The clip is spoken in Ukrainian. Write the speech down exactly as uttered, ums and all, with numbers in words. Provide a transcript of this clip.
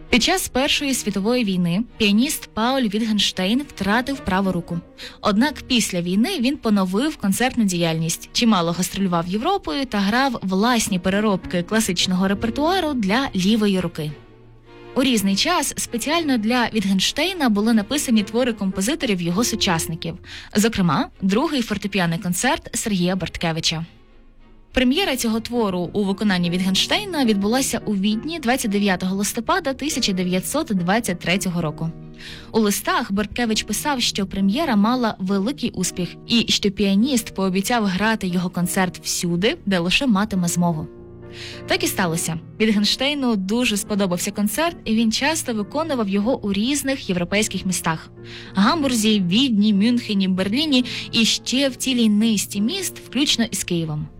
Під час Першої світової війни піаніст Пауль Вітгенштейн втратив праву руку. Однак після війни він поновив концертну діяльність, чимало гастролював Європою та грав власні переробки класичного репертуару для лівої руки. У різний час спеціально для Вітгенштейна були написані твори композиторів його сучасників, зокрема, другий фортепіаний концерт Сергія Барткевича. Прем'єра цього твору у виконанні Вітгенштейна відбулася у Відні двадцять дев'ятого листопада тисяча дев'ятсот двадцять третього року. У листах Барткевич писав, що прем'єра мала великий успіх і що піаніст пообіцяв грати його концерт всюди, де лише матиме змогу. Так і сталося. Вітгенштейну дуже сподобався концерт, і він часто виконував його у різних європейських містах – Гамбурзі, Відні, Мюнхені, Берліні і ще в цілій низці міст, включно із Києвом.